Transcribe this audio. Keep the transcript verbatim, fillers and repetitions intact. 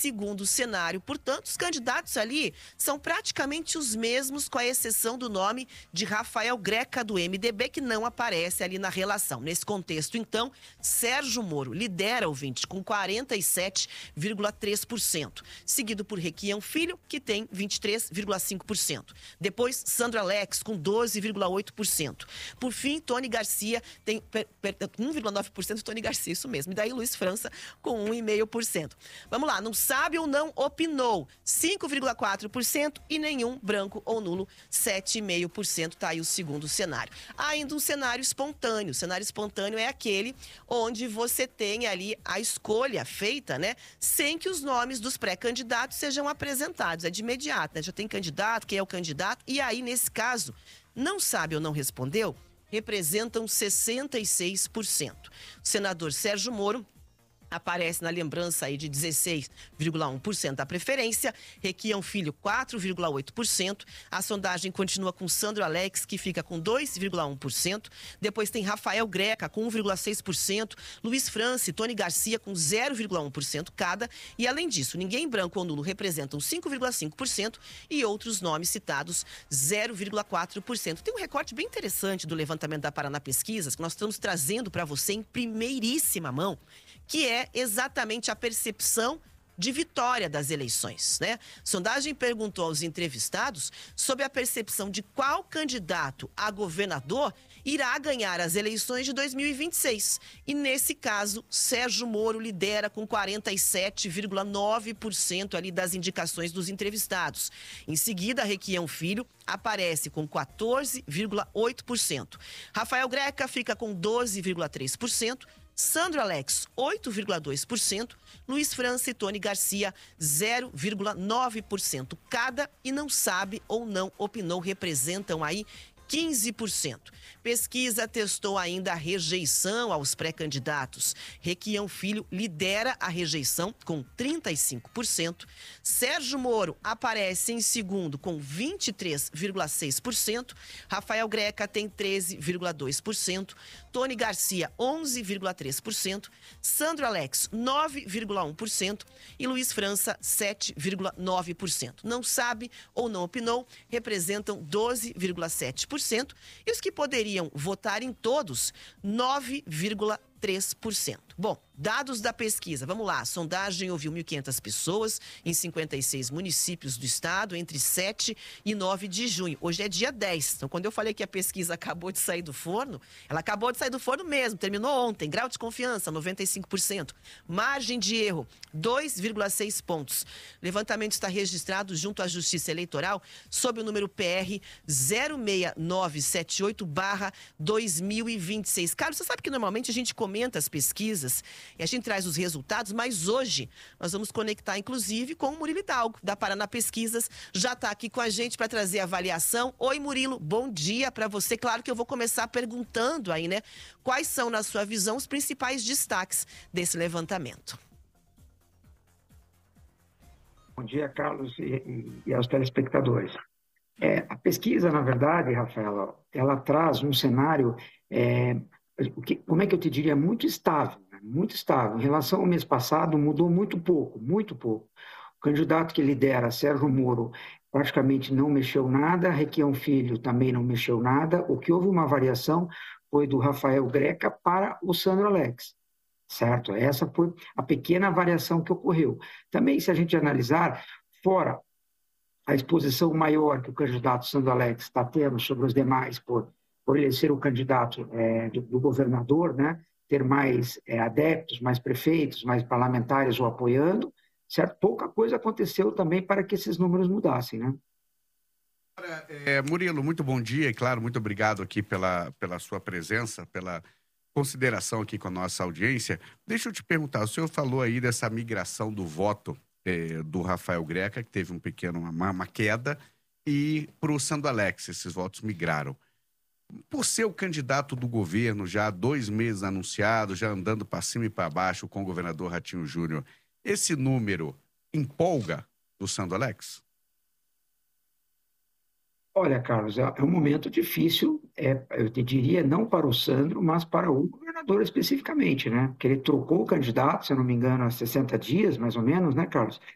segundo cenário. Portanto, os candidatos ali são praticamente os mesmos, com a exceção do nome de Rafael Greca, do M D B, que não aparece ali na relação. Nesse contexto, então, Sérgio Moro lidera, ouvinte, com quarenta e sete vírgula três por cento, seguido por Requião Filho, que tem vinte e três vírgula cinco por cento. Depois, Sandro Alex, com doze vírgula oito por cento. Por fim, Tony Garcia tem um vírgula nove por cento, Tony Garcia, isso mesmo. E daí, Luiz França, com um vírgula cinco por cento. Vamos lá, não sabe ou não opinou, cinco vírgula quatro por cento e nenhum branco ou nulo, sete vírgula cinco por cento. Tá aí o segundo cenário. Há ainda um cenário espontâneo. O cenário espontâneo é aquele onde você tem ali a escolha feita, né, sem que os nomes dos pré-candidatos sejam apresentados. É de imediato, né? Já tem candidato, quem é o candidato, e aí, nesse caso, não sabe ou não respondeu, representam sessenta e seis por cento. O senador Sérgio Moro aparece na lembrança aí de dezesseis vírgula um por cento da preferência, Requião Filho quatro vírgula oito por cento, a sondagem continua com Sandro Alex, que fica com dois vírgula um por cento, depois tem Rafael Greca com um vírgula seis por cento, Luiz França e Tony Garcia com zero vírgula um por cento cada, e além disso, ninguém branco ou nulo representam cinco vírgula cinco por cento e outros nomes citados zero vírgula quatro por cento. Tem um recorte bem interessante do levantamento da Paraná Pesquisas, que nós estamos trazendo para você em primeiríssima mão, que é exatamente a percepção de vitória das eleições, né? Sondagem perguntou aos entrevistados sobre a percepção de qual candidato a governador irá ganhar as eleições de dois mil e vinte e seis. E nesse caso, Sérgio Moro lidera com quarenta e sete vírgula nove por cento ali das indicações dos entrevistados. Em seguida, Requião Filho aparece com quatorze vírgula oito por cento. Rafael Greca fica com doze vírgula três por cento. Sandro Alex, oito vírgula dois por cento, Luiz França e Tony Garcia, zero vírgula nove por cento cada, e não sabe ou não opinou representam aí quinze por cento. Pesquisa testou ainda a rejeição aos pré-candidatos. Requião Filho lidera a rejeição com trinta e cinco por cento. Sérgio Moro aparece em segundo com vinte e três vírgula seis por cento. Rafael Greca tem treze vírgula dois por cento. Tony Garcia, onze vírgula três por cento. Sandro Alex, nove vírgula um por cento. E Luiz França, sete vírgula nove por cento. Não sabe ou não opinou representam doze vírgula sete por cento. E os que poderiam votar em todos, nove vírgula três por cento. Bom, dados da pesquisa, vamos lá. A sondagem ouviu mil e quinhentas pessoas em cinquenta e seis municípios do estado entre sete e nove de junho. Hoje é dia dez. Então, quando eu falei que a pesquisa acabou de sair do forno, ela acabou de sair do forno mesmo, terminou ontem. Grau de confiança, noventa e cinco por cento. Margem de erro, dois vírgula seis pontos. Levantamento está registrado junto à Justiça Eleitoral sob o número P R zero seis nove sete oito barra dois mil e vinte e seis. Carlos, você sabe que normalmente a gente comenta as pesquisas e a gente traz os resultados, mas hoje nós vamos conectar, inclusive, com o Murilo Hidalgo, da Paraná Pesquisas. Já está aqui com a gente para trazer a avaliação. Oi, Murilo, bom dia para você. Claro que eu vou começar perguntando aí, né? Quais são, na sua visão, os principais destaques desse levantamento? Bom dia, Carlos, e, e aos telespectadores. É, a pesquisa, na verdade, Rafaela, ela traz um cenário, é, o que, como é que eu te diria, muito estável, né? Muito estável. Em relação ao mês passado, mudou muito pouco, muito pouco. O candidato que lidera, Sérgio Moro, praticamente não mexeu nada, Requião Filho também não mexeu nada. O que houve uma variação foi do Rafael Greca para o Sandro Alex. Certo? Essa foi a pequena variação que ocorreu. Também, se a gente analisar, fora a exposição maior que o candidato Sandro Alex está tendo sobre os demais, por, por ele ser o candidato é, do, do governador, né? Ter mais é, adeptos, mais prefeitos, mais parlamentares o apoiando, certo? Pouca coisa aconteceu também para que esses números mudassem, né? É, Murilo, muito bom dia e, claro, muito obrigado aqui pela, pela sua presença, pela consideração aqui com a nossa audiência. Deixa eu te perguntar, o senhor falou aí dessa migração do voto eh, do Rafael Greca, que teve um pequeno, uma, uma queda, e para o Sandro Alex, esses votos migraram. Por ser o candidato do governo, já há dois meses anunciado, já andando para cima e para baixo com o governador Ratinho Júnior, esse número empolga do Sandro Alex? Olha, Carlos, é um momento difícil, é, eu te diria, não para o Sandro, mas para o governador especificamente, né? Porque ele trocou o candidato, se eu não me engano, há sessenta dias, mais ou menos, né, Carlos?